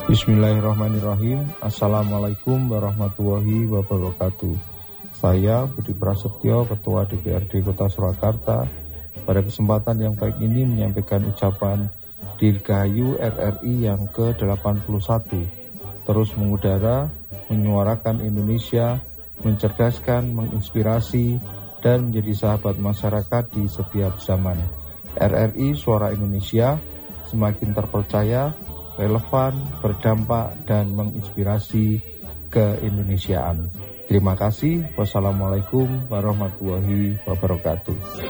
Bismillahirrahmanirrahim. Assalamualaikum warahmatullahi wabarakatuh. Saya Budi Prasetyo, Ketua DPRD Kota Surakarta. Pada kesempatan yang baik ini menyampaikan ucapan Dirgahayu RRI yang ke-81. Terus mengudara, menyuarakan Indonesia, mencerdaskan, menginspirasi, dan menjadi sahabat masyarakat di setiap zaman. RRI Suara Indonesia semakin terpercaya, relevan, berdampak, dan menginspirasi keindonesiaan. Terima kasih. Wassalamualaikum warahmatullahi wabarakatuh.